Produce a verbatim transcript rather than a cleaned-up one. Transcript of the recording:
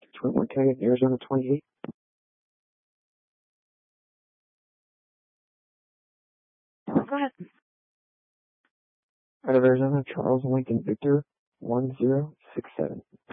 twenty-one, can I get Arizona twenty-eight? Go ahead. Out of Arizona, Charles Lincoln Victor, one zero six seven.